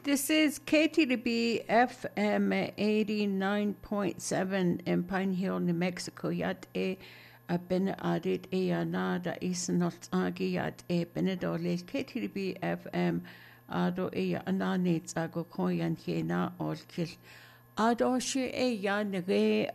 This is KTDB FM 89.7 in Pine Hill, New Mexico. Yat a bin adit nada isanot agi yat benedole KTDB FM ado ananits ago koyan hena olkil. Ado shi nege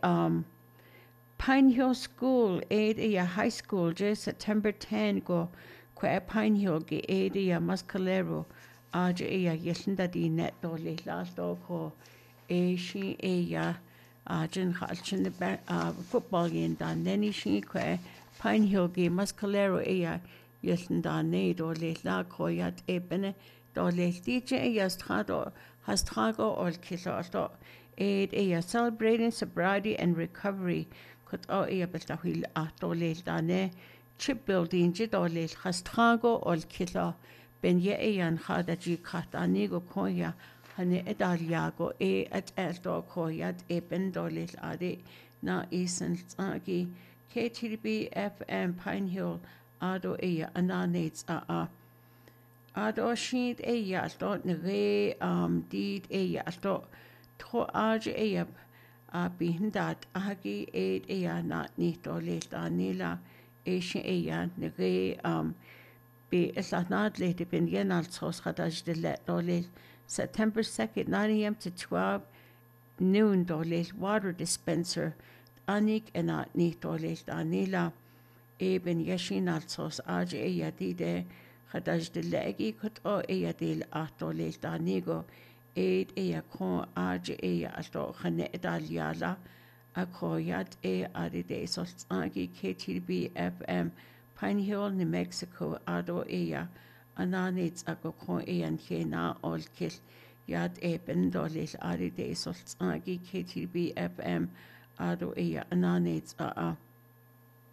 Pine Hill School high school just September 10 go kwa Pine Hill ge Mascalero. Aja yelanda di net dole last ko she ajin halchin the football game dan neni she kwe Pine Hill ge Mascalero yelanda ne dole la ko yat bene dole DJ hastrago ol kiso celebrating sobriety and recovery kut betahil dole dane chip building dole hastrago ol kiso ben an khadaji khatanigo koya hane edaliago at eldo koyat ben dolis ade na isen tsagi KTB FM Pine Hill ado ananates ado sheet alto nege did alto to aj bihindat agi na ni dolis danila she nege be Islanad late bin Yenal Sos Hadaj de Let Dole September 2nd, 9 a.m. to 12 noon Dole water dispenser Anik and Atni Dole Danila Eben Yeshin Alsos Aj Yadide Hadaj de Legi Kut O Yadil Atole Danigo Aid Kon Aj Alto Hane Daliala Akoyat Adide Sosagi KTB FM Pine Hill, New Mexico, ado ananits agokon and hena all kill yad ben dolis adide soltsagi KTB FM ado ananits